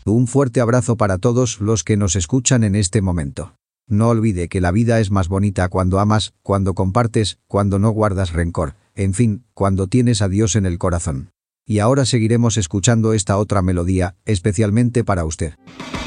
Un fuerte abrazo para todos los que nos escuchan en este momento. No olvide que la vida es más bonita cuando amas, cuando compartes, cuando no guardas rencor, en fin, cuando tienes a Dios en el corazón. Y ahora seguiremos escuchando esta otra melodía, especialmente para usted.